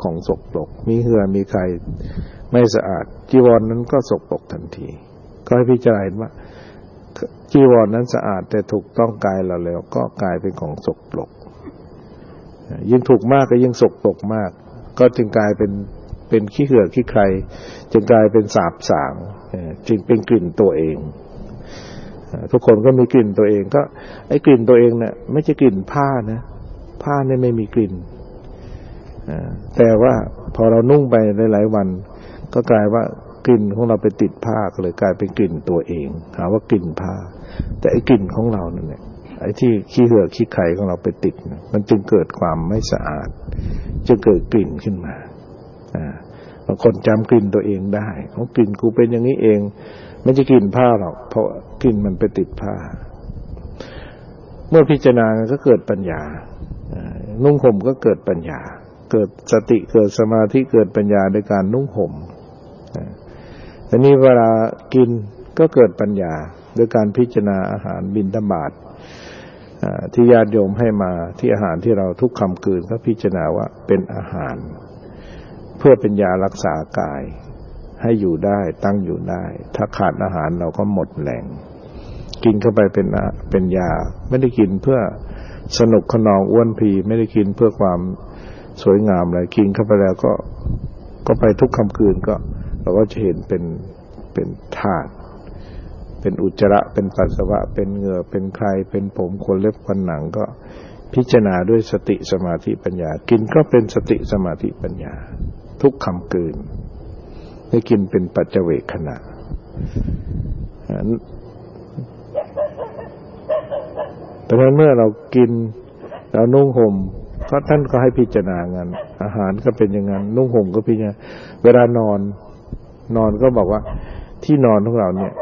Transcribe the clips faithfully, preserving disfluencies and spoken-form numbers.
ของสกปรกมีเหื่อมีใครไม่สะอาดจีวร น, นั้นก็สกปรกทันทีก็ให้พิจารณาว่าจีวร นนั้นสะอาดแต่ถูกต้องกายเราแล้วก็กลายเป็นของสกปรกยิ่งถูกมากก็ยิ่งสกปรกมากก็จึงกลายเป็นเป็นขี้เหื่อขี้ใครจึงกลายเป็นสาบสางจึงเป็นกลิ่นตัวเองทุกคนก็มีกลิ่นตัวเองก็ไอ้กลิ่นตัวเองเนี่ยไม่ใช่กลิ่นผ้านะผ้าเนี่ยไม่มีกลิ่นแต่ว่าพอเรานุ่งไปหลายๆวันก็กลายว่ากลิ่นของเราไปติดผ้าก็เลยกลายเป็นกลิ่นตัวเองหาว่ากลิ่นผ้าแต่ไอ้กลิ่นของเราเนี่ยไอ้ที่ขี้เหื่อขี้ไข่ของเราไปติดมันจึงเกิดความไม่สะอาดจึงเกิดกลิ่นขึ้นมาบางคนจำกลิ่นตัวเองได้ของกลิ่นกูเป็นอย่างนี้เองไม่ใช่กลิ่นผ้าหรอกเพราะกลิ่นมันไปติดผ้าเมื่อพิจารณาก็เกิดปัญญานุ่งห่มก็เกิดปัญญาเกิดสติเกิดสมาธิเกิดปัญญาในการนุ่งห่มแต่นี้เวลากินก็เกิดปัญญาโดยการพิจารณาอาหารบิณฑบาตที่ญาติโยมให้มาที่อาหารที่เราทุกคำกลืนก็พิจารณาว่าเป็นอาหารเพื่อเป็นยารักษากายให้อยู่ได้ตั้งอยู่ได้ถ้าขาดอาหารเราก็หมดแรงกินเข้าไปเป็นเป็นยาไม่ได้กินเพื่อสนุกขนองอ้วนพีไม่ได้กินเพื่อความสวยงามอะไรกินเข้าไปแล้วก็ก็ไปทุกคำกลืนก็เราก็จะเห็นเป็นเป็นธาตุเป็นอุจจาระเป็นปัสสาวะเป็นเหงื่อเป็นไครเป็นผมขนเล็บฟันหนังก็พิจารณาด้วยสติสมาธิปัญญากินก็เป็นสติสมาธิปัญญาทุกคำกลืนให้กินเป็นปัจเจเวคขณะแต่เมื่อเรากินเรานุ่งห่มก็ท่านก็ให้พิจารณางั้นอาหารก็เป็นอย่างนั้นนุ่งห่มก็พิจารณาเวลานอนนอนก็บอกว่าที่นอนของเราเนี่ย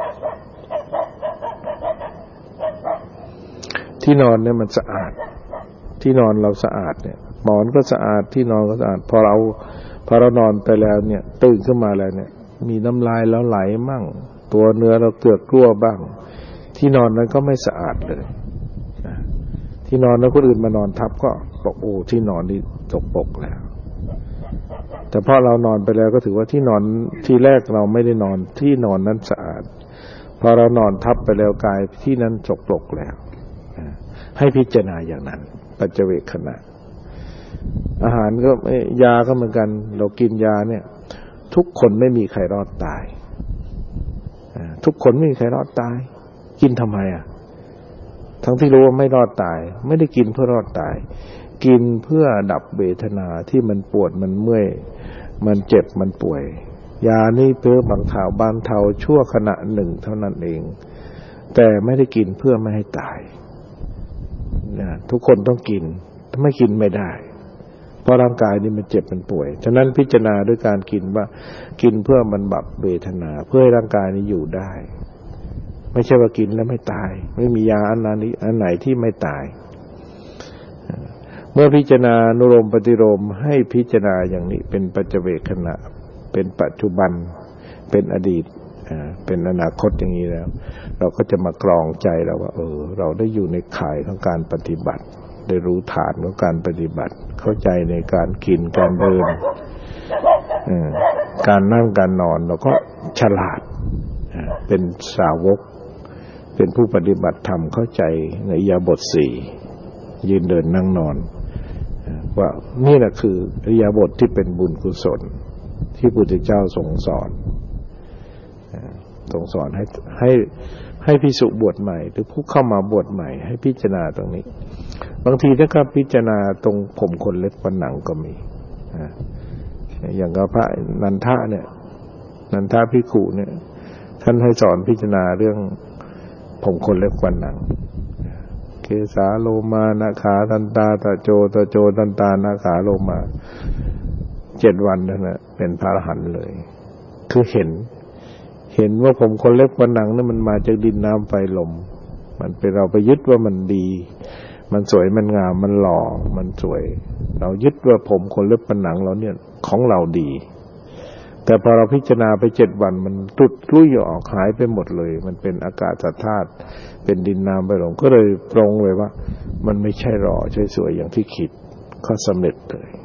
ที่นอนเนี่ยมันสะอาดที่นอนเราสะอาดเนี่ยหมอนก็สะอาดที่นอนก็สะอาดพอเราพอเรานอนไปแล้วเนี่ยตื่นขึ้นมาแล้วเนี่ยมีน้ำลายแล้วไหลมั่งตัวเนื้อเราเกลือกกลั้วบ้างที่นอนนั้นก็ไม่สะอาดเลยที่นอนแล้วคนอื่นมานอนทับก็บอกโอ้ที่นอนนี่สกปรกแล้วแต่พอเรานอนไปแล้วก็ถือว่าที่นอนที่แรกเราไม่ได้นอนที่นอนนั้นสะอาดพอเรานอนทับไปแล้วกายที่นั้นสกปรกแล้วให้พิจารณาอย่างนั้นปัจเจเวคขณะอาหารก็ยาก็เหมือนกันเรากินยาเนี่ยทุกคนไม่มีใครรอดตายทุกคนไม่มีใครรอดตายกินทำไมอ่ะทั้งที่รู้ว่าไม่รอดตายไม่ได้กินเพื่อรอดตายกินเพื่อดับเวทนาที่มันปวดมันเมื่อยมันเจ็บมันป่วยยานี่เพื่อบรรเทาบรรเทาชั่วขณะหนึ่งเท่านั้นเองแต่ไม่ได้กินเพื่อไม่ให้ตายนะทุกคนต้องกินถ้าไม่กินไม่ได้เพราะร่างกายนี่มันเจ็บมันป่วยฉะนั้นพิจารณาด้วยการกินว่ากินเพื่อบรรเทาเวทนาเพื่อให้ร่างกายนี้อยู่ได้ไม่ใช่ว่ากินแล้วไม่ตายไม่มียาอันนั้นอันไหนที่ไม่ตายเมื่อพิจารณานุโลมปฏิโลมให้พิจารณาอย่างนี้เป็นปัจเจเวคขณะเป็นปัจจุบันเป็นอดีตเป็นอนาคตอย่างนี้แล้วเราก็จะมากรองใจเราว่าเออเราได้อยู่ในข่ายของการปฏิบัติได้รู้ฐานของการปฏิบัติเข้าใจในการกินการเดินการนั่งการนอนเราก็ฉลาดเป็นสาวกเป็นผู้ปฏิบัติธรรมเข้าใจในอิริยาบถสี่ยืนเดินนั่งนอนว่านี่แหละคืออิริยาบถที่เป็นบุญกุศลที่พระพุทธเจ้าทรงสอนทรงสอนให้ให้ให้ภิกษุบวชใหม่หรือผู้เข้ามาบวชใหม่ให้พิจารณาตรงนี้บางทีถ้าก็พิจารณาตรงผมขนเล็บฟันหนังก็มีอย่างกับพระนันทะเนี่ยนันทะภิกขุเนี่ยท่านให้สอนพิจารณาเรื่องผมขนเล็บฟันหนังเกสาโลมานาขาทันตาตะโจตะโจทันตานาขาโลมาเจ็ดวันนั่นนะเป็นพระอรหันต์เลยคือเห็นเห็นว่าผมขนเล็บฟันหนังนี่มันมาจากดินน้ำไฟลมมันเป็นเราไปยึดว่ามันดีมันสวยมันงามมันหล่อมันสวยเรายึดว่าผมขนเล็บฟันหนังเราเนี่ยของเราดีแต่พอเราพิจารณาไปเจ็ดวันมันตุดลุ่ยออกหายไปหมดเลยมันเป็นอากาศธาตุเป็นดินน้ำไฟลมก็เลยตรงเลยว่ามันไม่ใช่หล่อใช่สวยอย่างที่คิดก็สำเร็จเลย